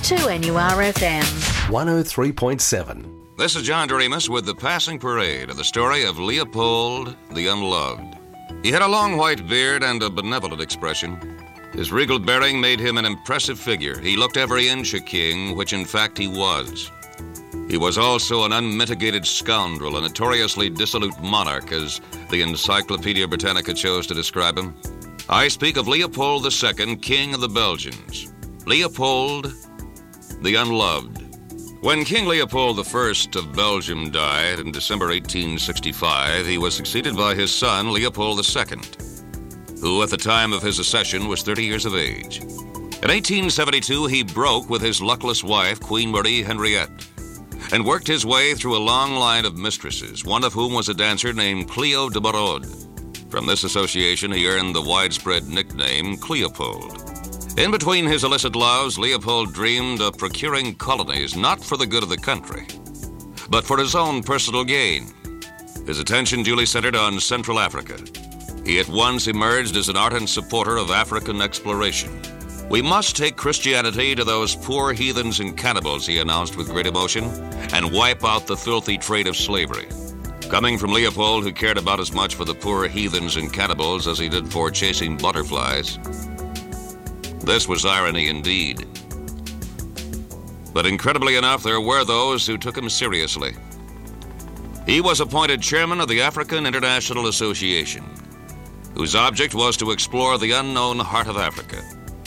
2NURFM 103.7. This is John Doremus with the passing parade of the story of Leopold the Unloved. He had a long white beard and a benevolent expression. His regal bearing made him an impressive figure. He looked every inch a king, which in fact he was. He was also an unmitigated scoundrel, a notoriously dissolute monarch, as the Encyclopedia Britannica chose to describe him. I speak of Leopold II, King of the Belgians. Leopold the Unloved. When King Leopold I of Belgium died in December 1865, he was succeeded by his son, Leopold II, who at the time of his accession was 30 years of age. In 1872, he broke with his luckless wife, Queen Marie Henriette, and worked his way through a long line of mistresses, one of whom was a dancer named Cleo de Barraud. From this association, he earned the widespread nickname Cleopold. In between his illicit loves, Leopold dreamed of procuring colonies not for the good of the country, but for his own personal gain. His attention duly centered on Central Africa. He at once emerged as an ardent supporter of African exploration. "We must take Christianity to those poor heathens and cannibals," he announced with great emotion, "and wipe out the filthy trade of slavery." Coming from Leopold, who cared about as much for the poor heathens and cannibals as he did for chasing butterflies, this was irony indeed. But incredibly enough, there were those who took him seriously. He was appointed chairman of the African International Association, whose object was to explore the unknown heart of Africa.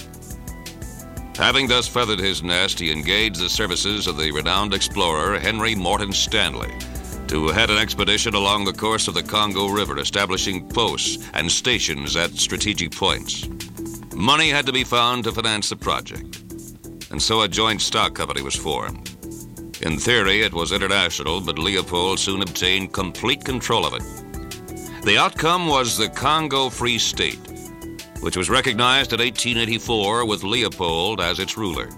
Having thus feathered his nest, he engaged the services of the renowned explorer Henry Morton Stanley to head an expedition along the course of the Congo River, establishing posts and stations at strategic points. Money had to be found to finance the project, and so a joint stock company was formed. In theory, it was international, but Leopold soon obtained complete control of it. The outcome was the Congo Free State, which was recognized in 1884 with Leopold as its ruler.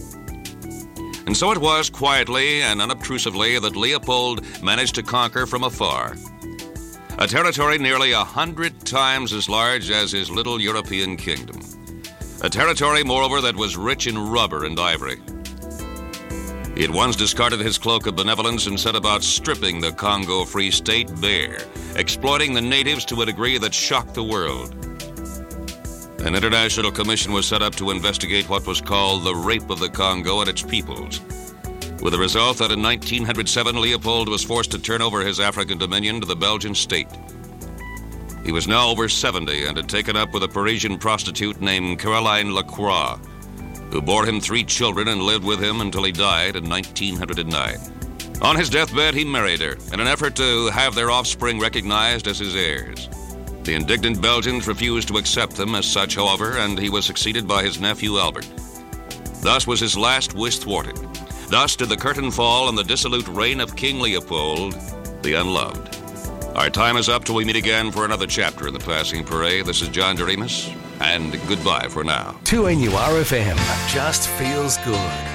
And so it was quietly and unobtrusively that Leopold managed to conquer from afar a territory nearly 100 times as large as his little European kingdom. A territory, moreover, that was rich in rubber and ivory. He had once discarded his cloak of benevolence and set about stripping the Congo Free State bare, exploiting the natives to a degree that shocked the world. An international commission was set up to investigate what was called the rape of the Congo and its peoples, with the result that in 1907 Leopold was forced to turn over his African dominion to the Belgian state. He was now over 70 and had taken up with a Parisian prostitute named Caroline Lacroix, who bore him 3 children and lived with him until he died in 1909. On his deathbed, he married her in an effort to have their offspring recognized as his heirs. The indignant Belgians refused to accept them as such, however, and he was succeeded by his nephew Albert. Thus was his last wish thwarted. Thus did the curtain fall on the dissolute reign of King Leopold the Unloved. Our time is up till we meet again for another chapter in the Passing Parade. This is John Doremus, and goodbye for now. 2NURFM just feels good.